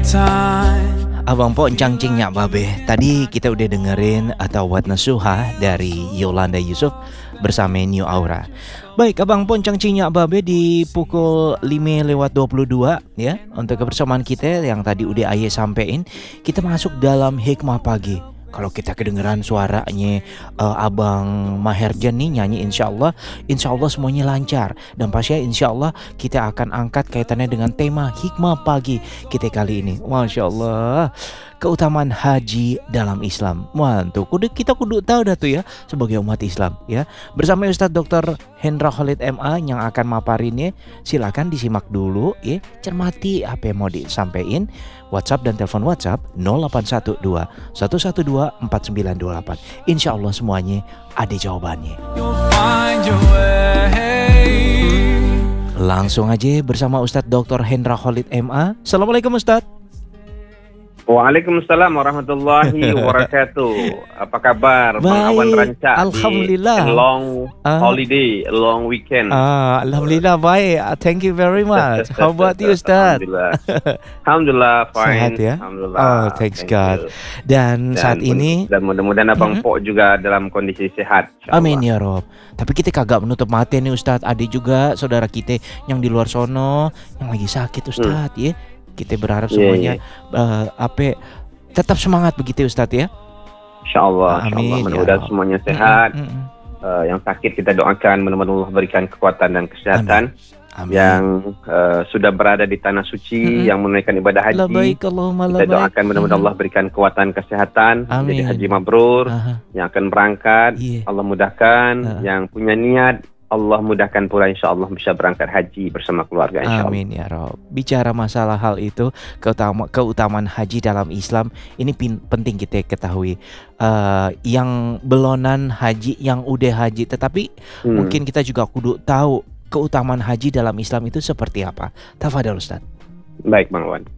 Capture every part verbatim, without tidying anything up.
Abang Po Encang Cingnya Babe. Tadi kita udah dengerin atau Wat Nasuha dari Yolanda Yusuf bersama New Aura. Baik, Abang Po Encang Cingnya Babe di pukul lima lewat dua puluh dua ya. Untuk kebersamaan kita yang tadi udah Aye sampein, kita masuk dalam hikmah pagi. Kalau kita kedengeran suaranya uh, Abang Maherjan nih nyanyi, insya Allah, insya Allah semuanya lancar. Dan pastinya insya Allah kita akan angkat kaitannya dengan tema hikmah pagi kita kali ini. Masya Allah, keutamaan haji dalam Islam. Mantu, kudu kita kudu tahu dah tuh ya sebagai umat Islam ya. Bersama Ustadz Doktor Hendra Khalid M A yang akan maparinnya. Silakan disimak dulu ya, cermati apa yang mau disampaikan. WhatsApp dan telepon WhatsApp nol delapan satu dua satu satu dua empat sembilan dua delapan. Insya Allah semuanya ada jawabannya. Langsung aja bersama Ustadz Doktor Hendra Khalid M A. Assalamualaikum Ustadz. Waalaikumsalam warahmatullahi wabarakatuh. Apa kabar Bang Awan Ranca? Alhamdulillah. Di long uh, holiday, long weekend. Ah, Alhamdulillah baik. Thank you very much. How about you, Ustaz? Alhamdulillah. Alhamdulillah fine. Sehat ya? Alhamdulillah. Oh, thanks Thank God. Dan, dan saat ini dan mudah-mudahan Abang mm-hmm. Po juga dalam kondisi sehat. Amin ya Rob. Tapi kita kagak menutup mata nih Ustaz. Ada juga saudara kita yang di luar sono yang lagi sakit Ustaz hmm. ya. Kita berharap semuanya yeah, yeah. Uh, apa tetap semangat begitu Ustadz ya. Insyaallah, insyaallah mudah-mudahan ya, semuanya sehat. Mm, mm, mm. Uh, yang sakit kita doakan mudah-mudahan Allah berikan kekuatan dan kesehatan. Amin. Amin. Yang uh, sudah berada di tanah suci, mm-hmm. yang menunaikan ibadah haji, labaik, Allahumma kita labaik. doakan mudah-mudahan mm-hmm. Allah berikan kekuatan kesehatan. Amin. Jadi haji mabrur. Aha. Yang akan berangkat, yeah. Allah mudahkan. Aha. Yang punya niat, Allah mudahkan pula, insya Allah bisa berangkat haji bersama keluarga, insya Allah. Amin ya Rob. Bicara masalah hal itu, keutama, keutamaan haji dalam Islam ini pin, penting kita ketahui. Uh, yang belonan haji, yang udah haji, tetapi hmm. mungkin kita juga kudu tahu keutamaan haji dalam Islam itu seperti apa. Tafadhol Ustaz. Baik Bang Wan.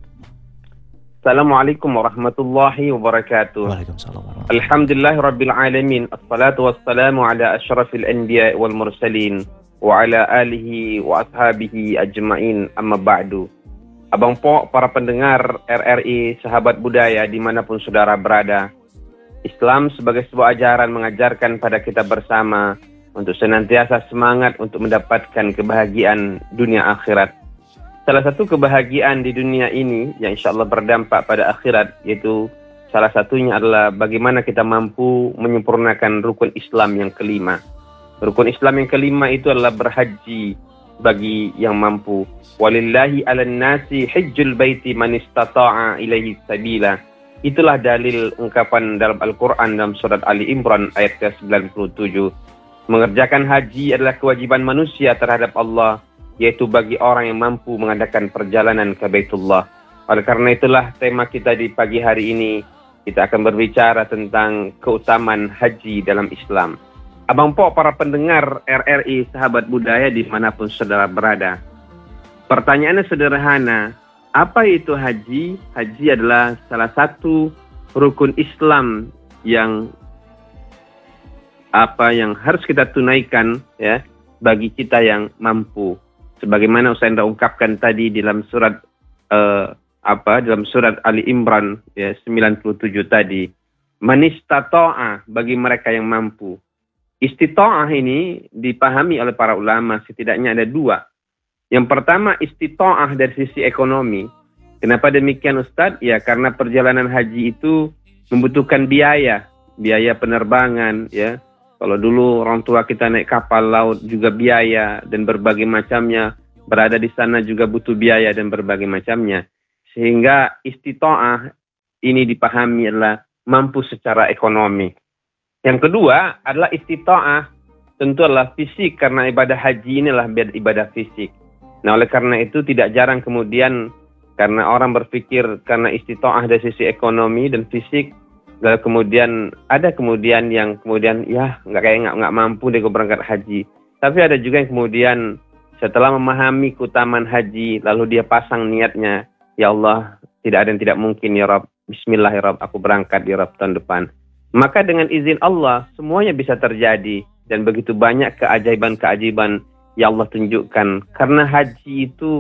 Assalamualaikum warahmatullahi wabarakatuh. Waalaikumsalam warahmatullahi wabarakatuh. Alhamdulillahirabbil alamin. Assalatu wassalamu ala asyrafil anbiya wal mursalin wa ala alihi wa ashabihi ajmain, amma ba'du. Abang Po, para pendengar R R I Sahabat Budaya dimanapun saudara berada, Islam sebagai sebuah ajaran mengajarkan pada kita bersama untuk senantiasa semangat untuk mendapatkan kebahagiaan dunia akhirat. Salah satu kebahagiaan di dunia ini yang insya Allah berdampak pada akhirat, yaitu salah satunya adalah bagaimana kita mampu menyempurnakan rukun Islam yang kelima. Rukun Islam yang kelima itu adalah berhaji bagi yang mampu. Walillahi 'alan nasi hajjul baiti man istata'a ilaihi sabila. Itulah dalil ungkapan dalam Al-Quran dalam surat Ali Imran ayat ke sembilan puluh tujuh. Mengerjakan haji adalah kewajiban manusia terhadap Allah, yaitu bagi orang yang mampu mengadakan perjalanan ke Baitullah. Oleh karena itulah tema kita di pagi hari ini, kita akan berbicara tentang keutamaan haji dalam Islam. Abang Po, para pendengar R R I Sahabat Budaya dimanapun saudara berada, pertanyaannya sederhana, apa itu haji? Haji adalah salah satu rukun Islam yang apa yang harus kita tunaikan ya bagi kita yang mampu. Sebagaimana Ustaz Hendra ungkapkan tadi dalam surat uh, apa dalam surat Ali Imran ya sembilan puluh tujuh tadi, manistata'a, bagi mereka yang mampu. Istita'ah ini dipahami oleh para ulama setidaknya ada dua. Yang pertama istita'ah dari sisi ekonomi. Kenapa demikian Ustaz? Ya karena perjalanan haji itu membutuhkan biaya, biaya penerbangan ya. Kalau dulu orang tua kita naik kapal laut juga biaya dan berbagai macamnya. Berada di sana juga butuh biaya dan berbagai macamnya. Sehingga istita'ah ini dipahami adalah mampu secara ekonomi. Yang kedua adalah istita'ah tentu adalah fisik, karena ibadah haji inilah ibadah fisik. Nah oleh karena itu tidak jarang kemudian karena orang berpikir karena istita'ah dari sisi ekonomi dan fisik, lalu kemudian ada kemudian yang kemudian ya nggak kayak nggak nggak mampu deh gue berangkat haji. Tapi ada juga yang kemudian setelah memahami keutamaan haji lalu dia pasang niatnya, ya Allah tidak ada yang tidak mungkin ya Rabb, Bismillah ya Rabb, aku berangkat ya Rabb tahun depan. Maka dengan izin Allah semuanya bisa terjadi dan begitu banyak keajaiban-keajaiban yang Allah tunjukkan. Karena haji itu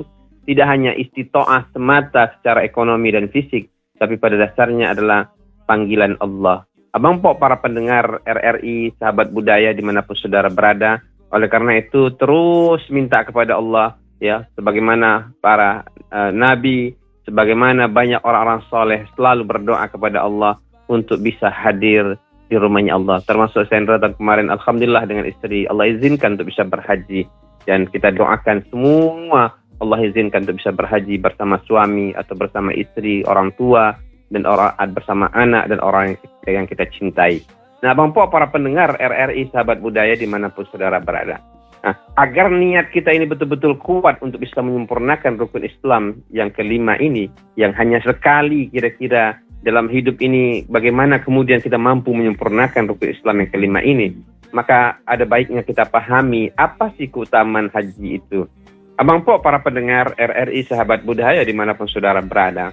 tidak hanya istitoah semata secara ekonomi dan fisik, tapi pada dasarnya adalah panggilan Allah. Abang Pok, para pendengar R R I, sahabat budaya dimanapun saudara berada, oleh karena itu terus minta kepada Allah, ya, sebagaimana para uh, nabi, sebagaimana banyak orang-orang soleh selalu berdoa kepada Allah untuk bisa hadir di rumahnya Allah. Termasuk Sandra dan kemarin, alhamdulillah dengan istri Allah izinkan untuk bisa berhaji, dan kita doakan semua Allah izinkan untuk bisa berhaji bersama suami atau bersama istri, orang tua, dan orang bersama anak dan orang yang kita cintai. Nah, Bang Po, para pendengar R R I sahabat budaya dimanapun saudara berada. Nah, agar niat kita ini betul-betul kuat untuk bisa menyempurnakan rukun Islam yang kelima ini, yang hanya sekali kira-kira dalam hidup ini, bagaimana kemudian kita mampu menyempurnakan rukun Islam yang kelima ini, maka ada baiknya kita pahami apa sih keutamaan haji itu. Abang Po, para pendengar R R I sahabat budaya dimanapun saudara berada.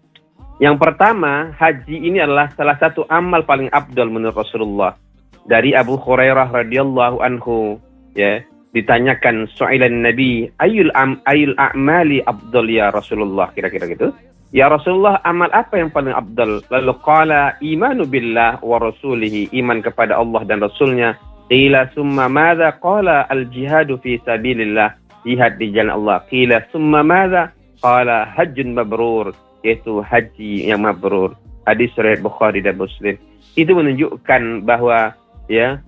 Yang pertama, haji ini adalah salah satu amal paling afdal menurut Rasulullah. Dari Abu Hurairah radhiyallahu anhu, ya, ditanyakan su'ilan Nabi, ayul am ayul a'mali afdal ya Rasulullah, kira-kira gitu. Ya Rasulullah, amal apa yang paling afdal? Lalu qala imanu billah wa rasulihi, iman kepada Allah dan Rasulnya. Qila summa madza? Qala al jihadu fi sabilillah, jihad di jalan Allah. Qila summa madza? Qala hajjun mabrur, yaitu haji yang mabrur. Hadis riwayat Bukhari dan Muslim. Itu menunjukkan bahwa, ya,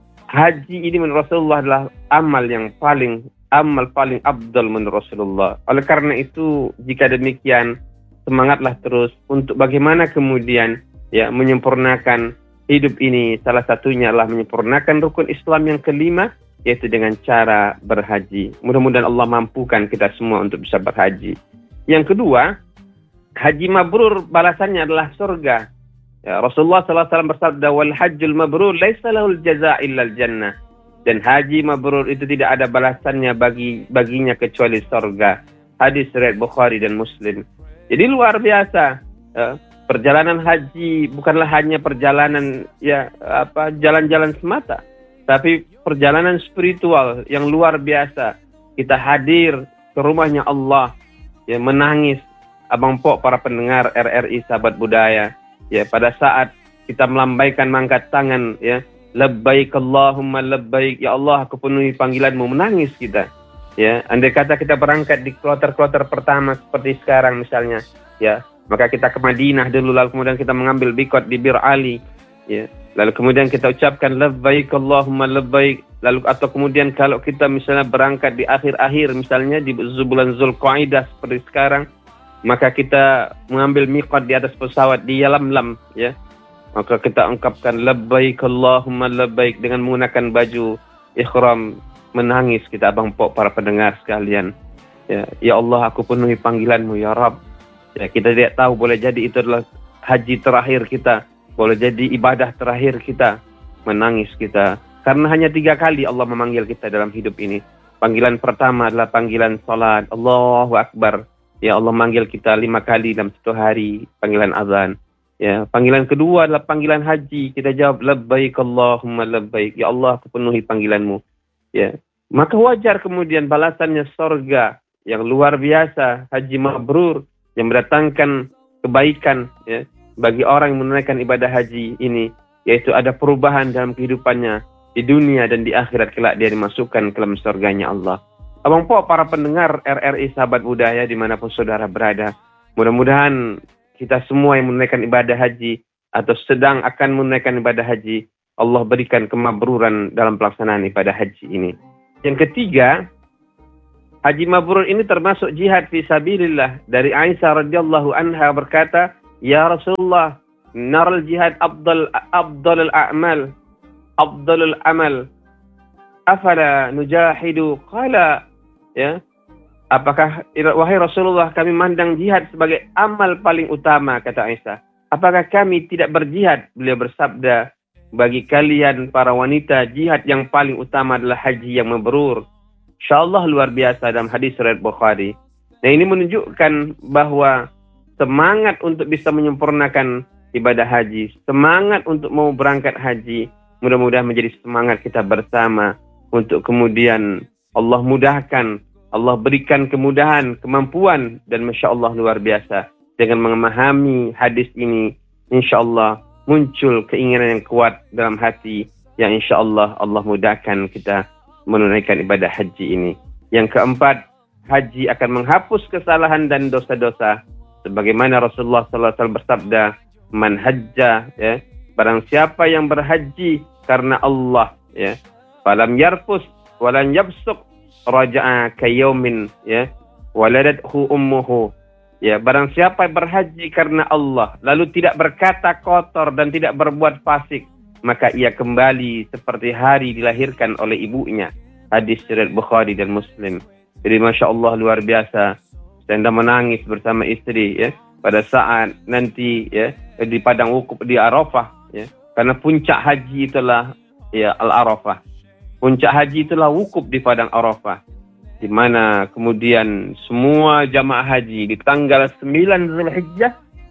haji ini menurut Rasulullah adalah amal yang paling amal paling afdal menurut Rasulullah. Oleh karena itu, jika demikian, semangatlah terus untuk bagaimana kemudian, ya, menyempurnakan hidup ini. Salah satunya adalah menyempurnakan rukun Islam yang kelima, yaitu dengan cara berhaji. Mudah-mudahan Allah mampukan kita semua untuk bisa berhaji. Yang kedua, haji mabrur balasannya adalah surga. Ya, Rasulullah sallallahu alaihi wasallam bersabda, wal hajjul mabrur laisa lahul jazaa illal jannah. Dan haji mabrur itu tidak ada balasannya bagi baginya kecuali surga. Hadis riwayat Bukhari dan Muslim. Jadi luar biasa. Ya, perjalanan haji bukanlah hanya perjalanan, ya, apa jalan-jalan semata, tapi perjalanan spiritual yang luar biasa. Kita hadir ke rumahnya Allah, ya, menangis. Abang Po, para pendengar R R I sahabat budaya, ya, pada saat kita melambaikan mangkat tangan, ya, labbaik Allahumma labbaik, ya Allah aku penuhi panggilanmu, menangis kita. Ya, andai kata kita berangkat di kloter-kloter pertama seperti sekarang misalnya, ya, maka kita ke Madinah dulu, lalu kemudian kita mengambil bikot di Bir Ali, ya, lalu kemudian kita ucapkan labbaik Allahumma labbaik, lalu atau kemudian kalau kita misalnya berangkat di akhir-akhir misalnya di bulan Zulqa'dah seperti sekarang, maka kita mengambil miqat di atas pesawat di Yalamlam, ya, maka kita ungkapkan labbaik Allahumma labbaik dengan menggunakan baju ihram, menangis kita, Abang Po, para pendengar sekalian. Ya, ya Allah aku penuhi panggilanmu ya Rabb. Ya, kita tidak tahu, boleh jadi itu adalah haji terakhir kita, boleh jadi ibadah terakhir kita, menangis kita. Karena hanya tiga kali Allah memanggil kita dalam hidup ini. Panggilan pertama adalah panggilan salat, Allahu Akbar. Ya, Allah manggil kita lima kali dalam satu hari, panggilan azan. Ya, panggilan kedua adalah panggilan haji. Kita jawab labbaik Allahumma labbaik. Ya Allah aku penuhi panggilanmu. Ya, maka wajar kemudian balasannya surga yang luar biasa, haji mabrur yang mendatangkan kebaikan, ya, bagi orang yang menunaikan ibadah haji ini, yaitu ada perubahan dalam kehidupannya di dunia dan di akhirat kelak dia dimasukkan ke dalam surganya Allah. Abang Po, para pendengar R R I sahabat budaya dimanapun saudara berada, mudah-mudahan kita semua yang menunaikan ibadah haji atau sedang akan menunaikan ibadah haji, Allah berikan kemabruran dalam pelaksanaan ibadah haji ini. Yang ketiga, haji mabrur ini termasuk jihad fi sabilillah. Dari Aisyah radhiyallahu anha berkata, ya Rasulullah, naral jihad afdal afdalul a'mal, afdalul amal. Afala nujahidu? Qala, ya, apakah wahai Rasulullah, kami mandang jihad sebagai amal paling utama, kata Aisyah. Apakah kami tidak berjihad? Beliau bersabda, bagi kalian para wanita, jihad yang paling utama adalah haji yang mabrur. InsyaAllah luar biasa dalam hadis riwayat Bukhari. Nah, ini menunjukkan bahwa semangat untuk bisa menyempurnakan ibadah haji, semangat untuk mau berangkat haji, mudah-mudahan menjadi semangat kita bersama untuk kemudian Allah mudahkan, Allah berikan kemudahan, kemampuan, dan Masya Allah luar biasa. Dengan memahami hadis ini, insya Allah muncul keinginan yang kuat dalam hati, yang insya Allah Allah mudahkan kita menunaikan ibadah haji ini. Yang keempat, haji akan menghapus kesalahan dan dosa-dosa. Sebagaimana Rasulullah sallallahu alaihi wasallam bersabda, man hajja, ya, barang siapa yang berhaji karena Allah, ya, falam yarfus walan yabsuq raja'a kayaumin, ya, waladathu ummuhu. Ya, barang siapa berhaji karena Allah lalu tidak berkata kotor dan tidak berbuat fasik, maka ia kembali seperti hari dilahirkan oleh ibunya. Hadis riwayat Bukhari dan Muslim. Jadi Masya Allah luar biasa. Saya menangis bersama istri, ya, pada saat nanti, ya, di padang wukuf di Arafah, ya, karena puncak haji itulah, ya, Al-Arafah. Puncak haji itulah wukuf di padang Arafah, di mana kemudian semua jamaah haji di tanggal sembilan Zulhijjah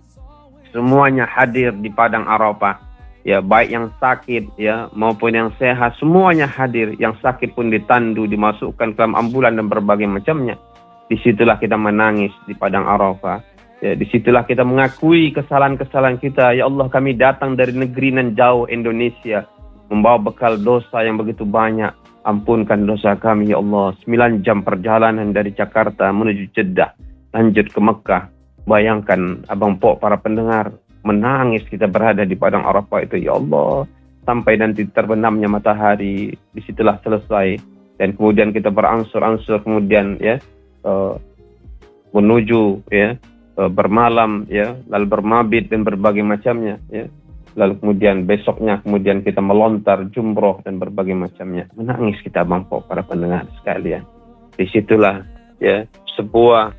semuanya hadir di padang Arafah, ya, baik yang sakit, ya, maupun yang sehat, semuanya hadir. Yang sakit pun ditandu, dimasukkan ke dalam ambulan dan berbagai macamnya. Disitulah kita menangis di padang Arafah, ya, disitulah kita mengakui kesalahan-kesalahan kita. Ya Allah, kami datang dari negeri nan jauh Indonesia, membawa bekal dosa yang begitu banyak. Ampunkan dosa kami, ya Allah. Sembilan jam perjalanan dari Jakarta menuju Jeddah, lanjut ke Mekah. Bayangkan, Abang Pok, para pendengar, menangis kita berada di padang Arafah itu, ya Allah. Sampai nanti terbenamnya matahari, disitulah selesai. Dan kemudian kita berangsur-angsur, kemudian, ya, uh, menuju, ya, uh, bermalam, ya, lalu bermabit dan berbagai macamnya, ya. Lalu kemudian besoknya kemudian kita melontar jumroh dan berbagai macamnya. Menangis kita, Bang Pok, para pendengar sekalian. Disitulah, ya, sebuah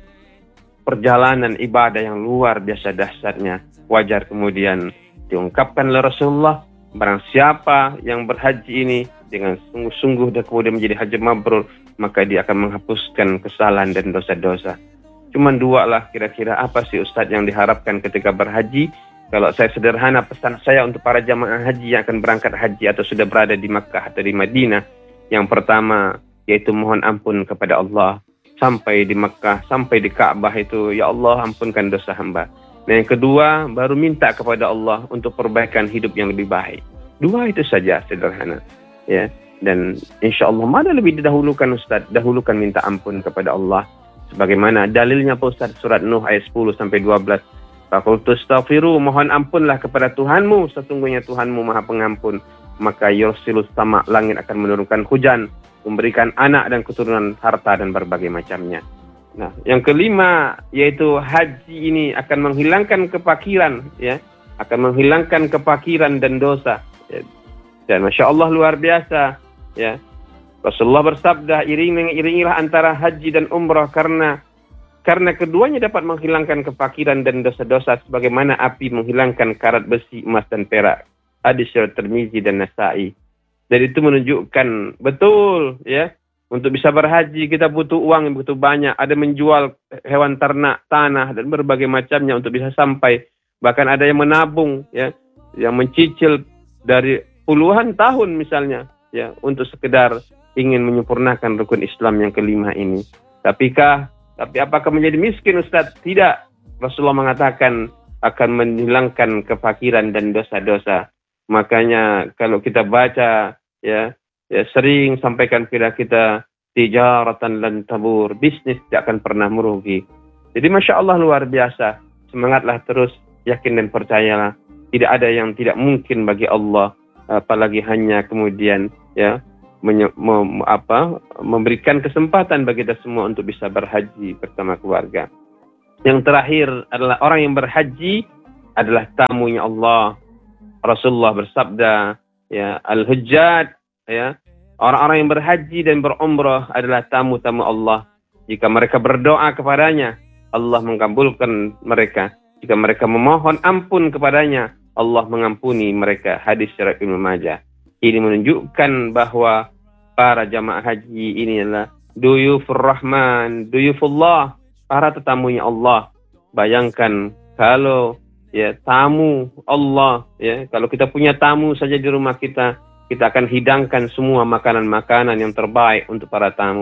perjalanan ibadah yang luar biasa dahsyatnya. Wajar kemudian diungkapkan oleh Rasulullah, barang siapa yang berhaji ini dengan sungguh-sungguh dan kemudian menjadi haji mabrur, maka dia akan menghapuskan kesalahan dan dosa-dosa. Cuman dua lah kira-kira apa sih Ustadz yang diharapkan ketika berhaji? Kalau saya sederhana, pesan saya untuk para jamaah haji yang akan berangkat haji atau sudah berada di Makkah atau di Madinah, yang pertama yaitu mohon ampun kepada Allah. Sampai di Makkah, sampai di Ka'bah itu, ya Allah ampunkan dosa hamba. Nah, yang kedua baru minta kepada Allah untuk perbaikan hidup yang lebih baik. Dua itu saja sederhana, ya. Dan insya Allah mana lebih didahulukan Ustaz? Dahulukan minta ampun kepada Allah. Sebagaimana dalilnya Pak Ustaz, surat Nuh ayat sepuluh sampai dua belas. Faqultu astaghfiru, mohon ampunlah kepada Tuhanmu, sesungguhnya Tuhanmu Maha Pengampun. Maka yursilus sama, langit akan menurunkan hujan, memberikan anak dan keturunan, harta dan berbagai macamnya. Nah, yang kelima yaitu haji ini akan menghilangkan kepakiran, ya, akan menghilangkan kepakiran dan dosa. Ya. Dan Masya Allah luar biasa, ya. Rasulullah bersabda, iring iringilah antara haji dan umrah karena Karena keduanya dapat menghilangkan kefakiran dan dosa-dosa sebagaimana api menghilangkan karat besi, emas dan perak. Hadis riwayat Tirmizi dan Nasa'i. Dan itu menunjukkan betul, ya, untuk bisa berhaji kita butuh uang yang begitu banyak. Ada menjual hewan ternak, tanah dan berbagai macamnya untuk bisa sampai. Bahkan ada yang menabung, ya, yang mencicil dari puluhan tahun misalnya, ya, untuk sekedar ingin menyempurnakan rukun Islam yang kelima ini. Tapikah Tapi apakah menjadi miskin, Ustaz? Tidak. Rasulullah mengatakan akan menghilangkan kefakiran dan dosa-dosa. Makanya kalau kita baca, ya, ya sering sampaikan kepada kita, tijaratan lan tabur, bisnis tidak akan pernah merugi. Jadi Masya Allah luar biasa. Semangatlah terus, yakin dan percayalah. Tidak ada yang tidak mungkin bagi Allah, apalagi hanya kemudian, ya, Menye, mem, apa, memberikan kesempatan bagi kita semua untuk bisa berhaji bersama keluarga. Yang terakhir adalah orang yang berhaji adalah tamunya Allah. Rasulullah bersabda, ya, al-hujjaj, ya, orang-orang yang berhaji dan berumrah adalah tamu-tamu Allah. Jika mereka berdoa kepadanya, Allah mengabulkan mereka. Jika mereka memohon ampun kepadanya, Allah mengampuni mereka. Hadis riwayat Ibnu Majah. Ini menunjukkan bahwa para jamaah haji ini adalah duyufur rahman, duyufullah, para tetamunya Allah. Bayangkan kalau, ya, tamu Allah, ya, kalau kita punya tamu saja di rumah kita, kita akan hidangkan semua makanan-makanan yang terbaik untuk para tamu.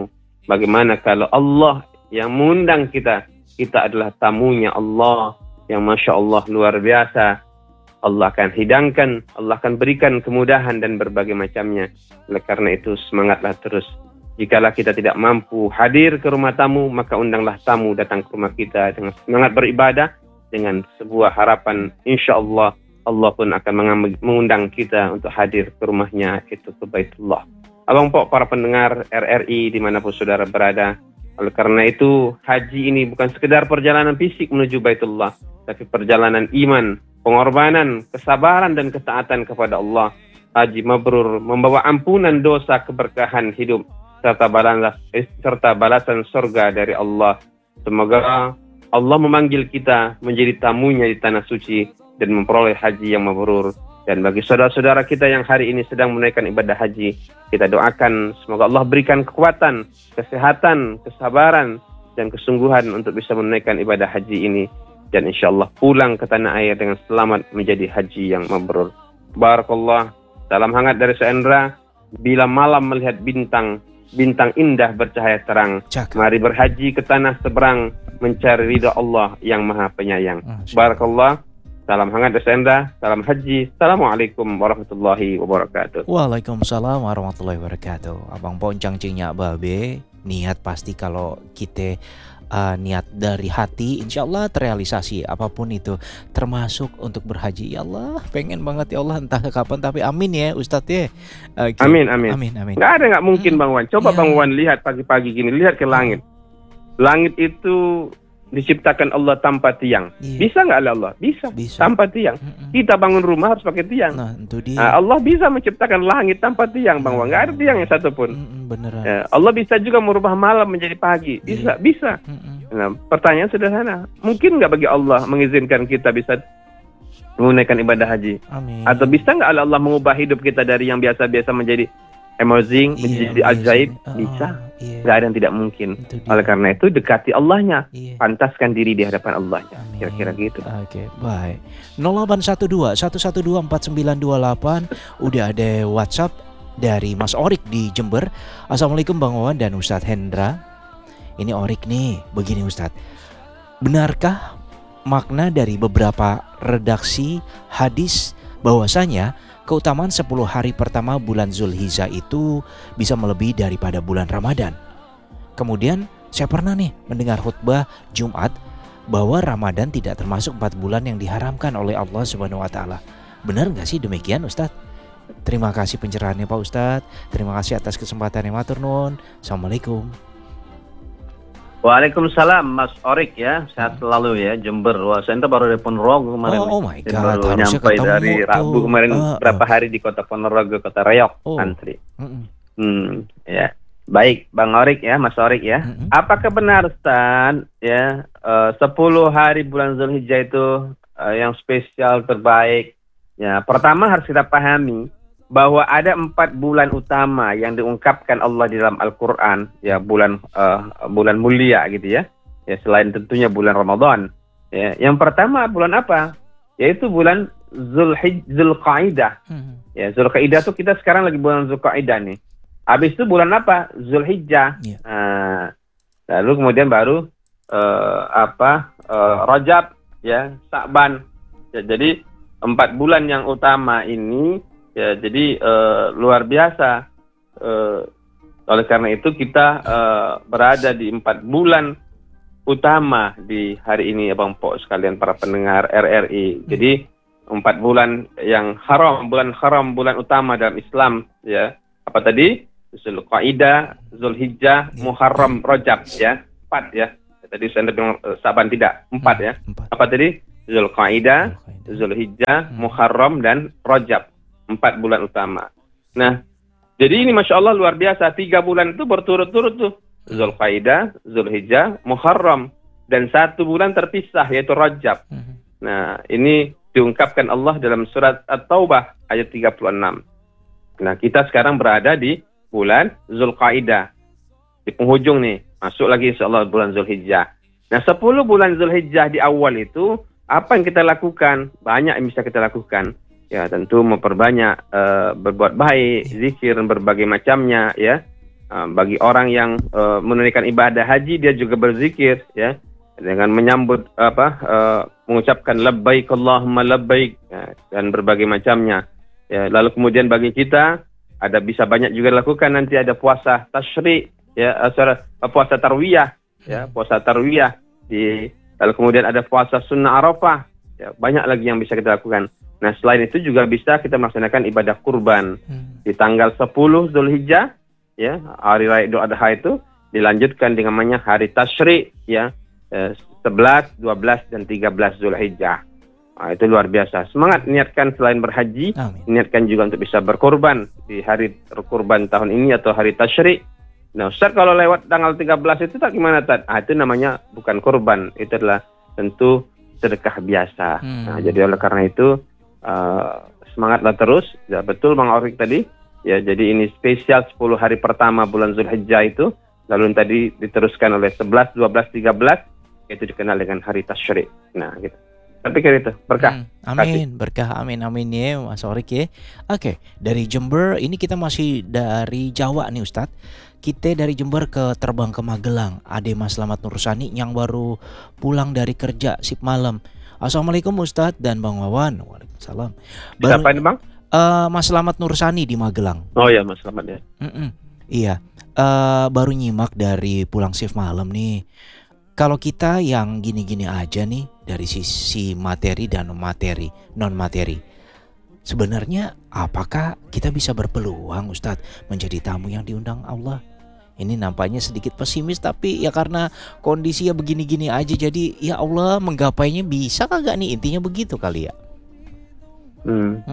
Bagaimana kalau Allah yang mengundang kita, kita adalah tamunya Allah yang Masya Allah luar biasa. Allah akan hidangkan, Allah akan berikan kemudahan dan berbagai macamnya. Oleh karena itu semangatlah terus. Jikalau kita tidak mampu hadir ke rumah tamu, maka undanglah tamu datang ke rumah kita dengan semangat beribadah, dengan sebuah harapan insya Allah Allah pun akan mengundang kita untuk hadir ke rumahnya, itu ke Baitullah. Abang Pok, para pendengar R R I dimanapun saudara berada, oleh karena itu haji ini bukan sekedar perjalanan fisik menuju Baitullah, tapi perjalanan iman, pengorbanan, kesabaran dan ketaatan kepada Allah. Haji mabrur membawa ampunan dosa, keberkahan hidup serta balasan serta balasan surga dari Allah. Semoga Allah memanggil kita menjadi tamunya di tanah suci dan memperoleh haji yang mabrur. Dan bagi saudara-saudara kita yang hari ini sedang menunaikan ibadah haji, kita doakan semoga Allah berikan kekuatan, kesehatan, kesabaran dan kesungguhan untuk bisa menunaikan ibadah haji ini, dan insya Allah pulang ke tanah air dengan selamat menjadi haji yang mabrur. Barakallah. Salam hangat dari Saendra. Bila malam melihat bintang, bintang indah bercahaya terang, Cakep. mari berhaji ke tanah seberang, mencari ridha Allah yang maha penyayang. Barakallah. Salam hangat dari Saendra. Salam haji. Assalamualaikum warahmatullahi wabarakatuh. Waalaikumsalam warahmatullahi wabarakatuh. Abang Poncang Cinya Babe, niat pasti kalau kita uh, niat dari hati, insya Allah terrealisasi apapun itu, termasuk untuk berhaji. Ya Allah, pengen banget ya Allah, entah kapan, tapi amin ya Ustadz ya. Okay. Amin, amin. Amin, amin. Nggak ada nggak mungkin Hmm. Bang Wan. Coba Ya. Bang Wan lihat pagi-pagi gini, lihat ke langit. Langit itu diciptakan Allah tanpa tiang. Iya. Bisa nggak oleh Allah? Bisa. Bisa. Tanpa tiang. Mm-mm. Kita bangun rumah harus pakai tiang. Nah, itu dia. Nah, Allah bisa menciptakan langit tanpa tiang, Bang Wan. Nggak ada tiang yang satu pun. Mm-mm, beneran. Ya, Allah bisa juga merubah malam menjadi pagi. Bisa, Iya. bisa. Mm-mm. Nah, pertanyaan sederhana. Mungkin nggak bagi Allah mengizinkan kita bisa menunaikan ibadah haji? Amin. Atau bisa nggak Allah mengubah hidup kita dari yang biasa-biasa menjadi amazing, Iya, menjadi ajaib? amazing. Bisa. Oh, iya. Nggak ada yang tidak mungkin. Itu dia. Oleh karena itu dekati Allahnya, Iya. pantaskan diri di hadapan Allahnya. Amin. Kira-kira gitu. Oke, baik. nol delapan satu dua satu satu dua empat sembilan dua delapan. Udah ada WhatsApp dari Mas Orik di Jember. Assalamualaikum Bang Wawan dan Ustadz Hendra. Ini Orik nih, begini Ustadz. Benarkah makna dari beberapa redaksi hadis bahwasanya keutamaan sepuluh hari pertama bulan Zulhijjah itu bisa melebihi daripada bulan Ramadan? Kemudian saya pernah nih mendengar khutbah Jumat bahwa Ramadan tidak termasuk empat bulan yang diharamkan oleh Allah Subhanahu wa taala. Benar nggak sih demikian Ustadz? Terima kasih pencerahannya Pak Ustadz. Terima kasih atas kesempatannya matur nuwun. Assalamualaikum. Waalaikumsalam Mas Orik ya, sehat selalu ya, Jember. Wah, saya entah baru dari Ponorogo kemarin. Oh, oh my Saya God, baru harusnya nyampe ketemu dari tuh. Rabu kemarin, Ah, berapa ah. hari di kota Ponorogo, kota Reok, Oh. antri. Mm-mm. Hmm, ya. Baik, Bang Orik ya, Mas Orik ya. Mm-mm. Apakah benar Stan ya, eh, sepuluh hari bulan Zulhijjah itu eh, yang spesial terbaik? Ya, pertama harus kita pahami bahwa ada empat bulan utama yang diungkapkan Allah di dalam Al-Qur'an, ya, bulan eh, bulan mulia gitu ya. Ya, selain tentunya bulan Ramadan. Ya, yang pertama bulan apa? Yaitu bulan Zulhijjah, Zulqaidah. Mm-mm. Ya, Zulqaidah tuh kita sekarang lagi bulan Zulqaidah nih. Habis itu bulan apa? Zulhijjah. Iya. Nah, lalu kemudian baru eh, apa? Eh, Rajab, ya, Sa'ban. Ya, jadi empat bulan yang utama ini, ya, jadi eh, luar biasa. Eh, oleh karena itu kita eh, berada di empat bulan utama di hari ini ya Bang Po sekalian para pendengar R R I. Jadi empat bulan yang haram, bulan haram, bulan utama dalam Islam ya. Apa tadi? Zulqaidah, Zulhijjah, Muharram, Rajab ya. Empat ya. Tadi saya bilang uh, Saban tidak, empat ya. Empat. Apa tadi? Zulqaidah, Zulqaidah. Zulhijjah, Hmm. Muharram dan Rajab. Empat bulan utama. Nah, jadi ini Masya Allah luar biasa. Tiga bulan itu berturut-turut tuh. Zulqaidah, Zulhijjah, Muharram. Dan satu bulan terpisah yaitu Rajab. Mhm. Nah, ini diungkapkan Allah dalam surat At-Taubah ayat tiga puluh enam. Nah, kita sekarang berada di bulan Zulqaidah. Di penghujung nih. Masuk lagi insyaallah bulan Zulhijjah. Nah, sepuluh bulan Zulhijjah di awal itu, apa yang kita lakukan? Banyak yang bisa kita lakukan. Ya, tentu memperbanyak uh, berbuat baik, zikir, berbagai macamnya ya. Uh, bagi orang yang uh, menunaikan ibadah haji, dia juga berzikir ya, dengan menyambut apa uh, mengucapkan labbaik Allahumma labbaik ya, dan berbagai macamnya. Ya, lalu kemudian bagi kita ada bisa banyak juga dilakukan, nanti ada puasa tasyrik ya, uh, sorry, uh, puasa tarwiyah ya, puasa tarwiyah di, lalu kemudian ada puasa sunnah Arafah ya, banyak lagi yang bisa kita lakukan. Nah, selain itu juga bisa kita melaksanakan ibadah kurban hmm. di tanggal sepuluh Zulhijjah ya, hari raya Idul Adha itu dilanjutkan dengan namanya hari tasyrik ya, eh, sebelas, dua belas dan tiga belas Zulhijjah. Nah, itu luar biasa. Semangat niatkan selain berhaji, Amin. Niatkan juga untuk bisa berkorban di hari kurban tahun ini atau hari tasyrik. Nah, Ustaz, kalau lewat tanggal tiga belas itu tak gimana, Tad? Ah, itu namanya bukan korban, itu adalah tentu sedekah biasa. Hmm. Nah, jadi oleh karena itu uh, semangatlah terus. Ya, betul Bang Auriq tadi. Ya, jadi ini spesial sepuluh hari pertama bulan Zulhijjah itu. Lalu tadi diteruskan oleh sebelas, dua belas, tiga belas, itu dikenal dengan hari tasyrik. Nah, gitu. Saya pikir itu berkah. Hmm, amin, berkah, amin, amin ya Mas Auriq ya. Oke, dari Jember ini kita masih dari Jawa nih Ustadz. Kita dari Jember ke terbang ke Magelang. Ade Mas Slamet Nursani yang baru pulang dari kerja sip malam. Assalamualaikum Ustadz dan Bang Wawan. Waalaikumsalam. Baru, Siapa ini Bang? Uh, Mas Slamet Nursani di Magelang. Oh ya Mas Slamet ya. Mm-mm. Iya, uh, baru nyimak dari pulang shift malam nih. Kalau kita yang gini-gini aja nih dari sisi materi dan materi, non materi, sebenarnya apakah kita bisa berpeluang Ustadz menjadi tamu yang diundang Allah? Ini nampaknya sedikit pesimis, tapi ya karena kondisinya begini-gini aja, jadi ya Allah menggapainya bisa kagak nih, intinya begitu kali ya. Hmm.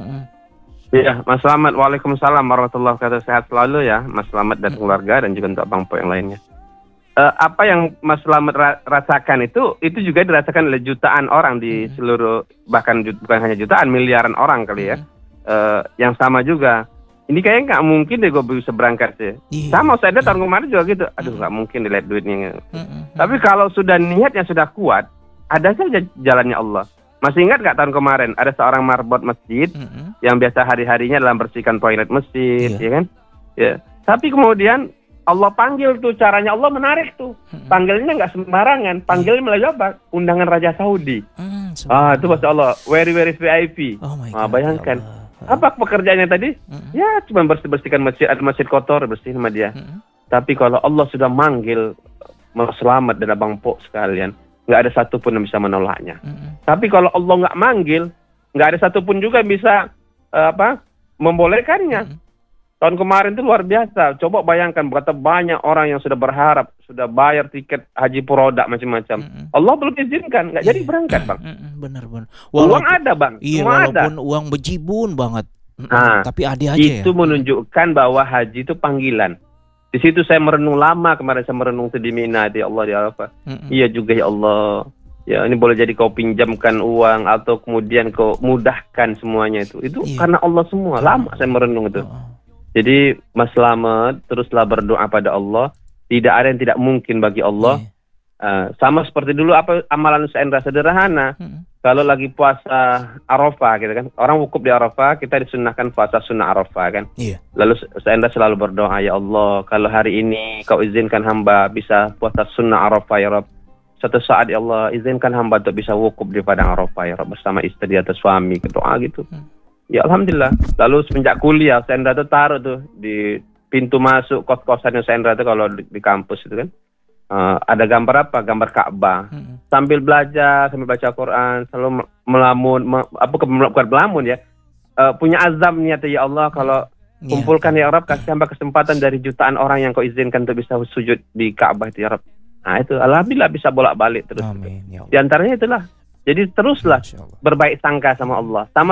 Iya, Mas Slamet, waalaikumsalam warahmatullahi wabarakatuh. Sehat selalu ya Mas Slamet dan keluarga, dan juga untuk Bang Po yang lainnya. Uh, apa yang Mas Slamet ra- rasakan itu itu juga dirasakan oleh jutaan orang di hmm. seluruh, bahkan jut, bukan hanya jutaan, miliaran orang kali ya. Hmm. Uh, yang sama juga. Ini kayaknya nggak mungkin deh gue bisa berangkat sih. Yeah. Sama saya ada tahun kemarin juga gitu. Aduh, nggak hmm. mungkin dilihat duitnya. Hmm. Tapi kalau sudah niatnya sudah kuat, ada saja jalannya Allah. Masih ingat nggak tahun kemarin ada seorang marbot masjid hmm. yang biasa hari-harinya dalam bersihkan toilet masjid, yeah. ya kan? Ya. Tapi kemudian Allah panggil tuh, caranya Allah menarik tuh. Hmm. Panggilnya nggak sembarangan, panggilnya melalui apa? Undangan Raja Saudi. Hmm, ah, itu Masya Allah, very very V I P. Oh my God, ah, bayangkan. Ya apa pekerjaannya tadi? Hmm. Ya cuma bersih-bersihkan masjid, ada masjid kotor, bersih sama dia. Hmm. Tapi kalau Allah sudah manggil Mas Slamet dan Abang Po sekalian, nggak ada satupun yang bisa menolaknya. Hmm. Tapi kalau Allah nggak manggil, nggak ada satupun juga yang bisa uh, apa membolehkannya. Hmm. Tahun kemarin itu luar biasa. Coba bayangkan berapa banyak orang yang sudah berharap, sudah bayar tiket haji produk macam-macam. Mm-hmm. Allah belum izinkan, nggak jadi berangkat, Bang. Mm-hmm. Benar-benar. Uang ada, Bang. Iya, Semua walaupun ada. Uang bejibun banget. Nah, tapi ada aja itu ya. menunjukkan bahwa haji itu panggilan. Di situ saya merenung lama kemarin, saya merenung di Mina, di Allah di Arafah. Mm-hmm. Iya juga ya Allah. Ya, ini boleh jadi kau pinjamkan uang atau kemudian kau mudahkan semuanya itu. Itu yeah. karena Allah semua. Lama oh. saya merenung itu. Oh. Jadi Mas Slamet teruslah berdoa pada Allah. Tidak ada yang tidak mungkin bagi Allah. Yeah. Uh, sama seperti dulu apa amalan Sendra sederhana. Hmm. Kalau lagi puasa Arafah gitu kan, orang wukuf di Arafah, kita disunahkan puasa sunnah Arafah kan. Yeah. Lalu Sendra selalu berdoa, ya Allah, kalau hari ini kau izinkan hamba bisa puasa sunnah Arafah ya Rabb. Suatu saat ya Allah izinkan hamba untuk bisa wukuf di padang Arafah ya Rabb bersama istri atau suami, doa gitu. Hmm. Ya Alhamdulillah. Lalu semenjak kuliah, Sendra tuh taruh tuh di pintu masuk kos-kosannya Sendra tuh kalau di, di kampus itu kan. Uh, ada gambar apa? Gambar Ka'bah. Hmm. Sambil belajar, sambil baca Quran, selalu melamun, me, apa bukan melamun ya. Uh, punya azam niat ya Allah kalau yeah. kumpulkan ya Rabb, kasih hamba kesempatan dari jutaan orang yang kau izinkan untuk bisa sujud di Ka'bah ya Rabb. Nah itu Alhamdulillah bisa bolak-balik terus. Amin, ya Allah. Di antaranya itulah. Jadi teruslah berbaik sangka sama Allah. Sama